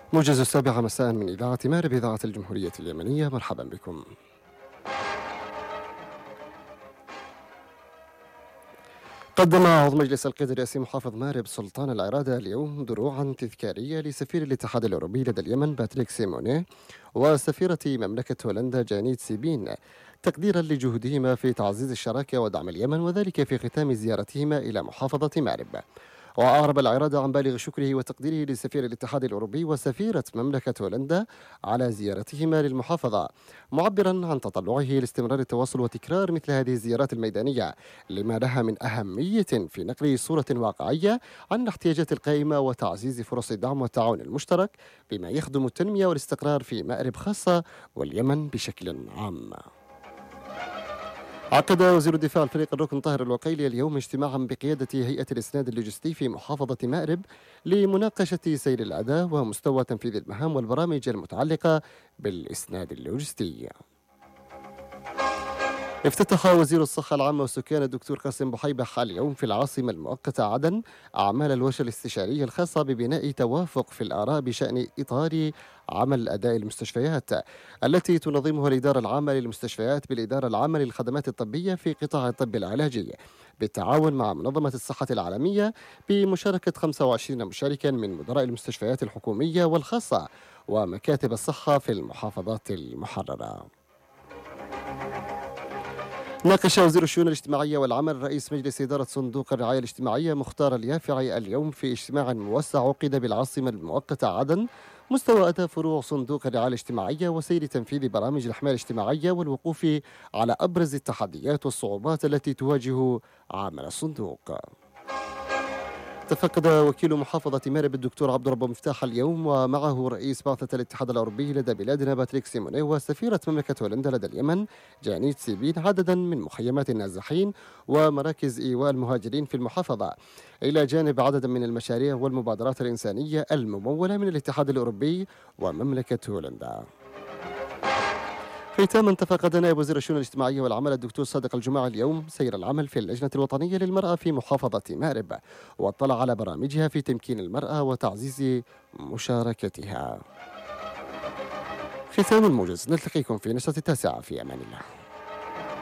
موجز السابعة مساء من إذاعة مأرب إذاعة الجمهورية اليمنية، مرحبا بكم. قدم عضو مجلس القيادة الرئاسي محافظ مأرب سلطان العرادة اليوم دروعا تذكارية لسفير الاتحاد الأوروبي لدى اليمن باتريك سيموني وسفيرة مملكة هولندا جانيت سيبين، تقديرا لجهودهما في تعزيز الشراكة ودعم اليمن، وذلك في ختام زيارتهما إلى محافظة مأرب. وأعرب العرادة عن بالغ شكره وتقديره لسفير الاتحاد الأوروبي وسفيرة مملكة هولندا على زيارتهما للمحافظة، معبرا عن تطلعه لاستمرار التواصل وتكرار مثل هذه الزيارات الميدانية لما لها من أهمية في نقل صورة واقعية عن الاحتياجات القائمة وتعزيز فرص الدعم والتعاون المشترك بما يخدم التنمية والاستقرار في مأرب خاصة واليمن بشكل عام. عقد وزير الدفاع الفريق الركن طاهر الوقيلي اليوم اجتماعا بقيادة هيئة الإسناد اللوجستي في محافظة مأرب لمناقشة سير الأداء ومستوى تنفيذ المهام والبرامج المتعلقة بالإسناد اللوجستي. افتتح وزير الصحة العامة والسكان الدكتور قاسم بحيبح اليوم في العاصمة المؤقتة عدن أعمال الورشة الاستشارية الخاصة ببناء توافق في الآراء بشأن إطار عمل أداء المستشفيات التي تنظمها الإدارة العامة للمستشفيات بالإدارة العامة للخدمات الطبية في قطاع الطب العلاجي بالتعاون مع منظمة الصحة العالمية بمشاركة 25 مشاركا من مدراء المستشفيات الحكومية والخاصة ومكاتب الصحة في المحافظات المحررة. ناقش وزير الشؤون الاجتماعية والعمل رئيس مجلس إدارة صندوق الرعاية الاجتماعية مختار اليافعي اليوم في اجتماع موسع عقد بالعاصمة المؤقتة عدن مستوى أداء فروع صندوق الرعاية الاجتماعية وسير تنفيذ برامج الحماية الاجتماعية والوقوف على أبرز التحديات والصعوبات التي تواجه عمل الصندوق. تفقد وكيل محافظة مأرب الدكتور عبد رب مفتاح اليوم ومعه رئيس بعثة الاتحاد الأوروبي لدى بلادنا باتريك سيموني وسفيرة مملكة هولندا لدى اليمن جانيت سيبين عددا من مخيمات النازحين ومراكز إيواء المهاجرين في المحافظة، إلى جانب عدد من المشاريع والمبادرات الإنسانية الممولة من الاتحاد الأوروبي ومملكة هولندا. ختاما، تفقد نائب وزير الشؤون الاجتماعية والعمل الدكتور صادق الجماعي اليوم سير العمل في اللجنة الوطنية للمرأة في محافظة مأرب، واطلع على برامجها في تمكين المرأة وتعزيز مشاركتها. ختام الموجز، نلتقيكم في نشرة 9 في أمان الله.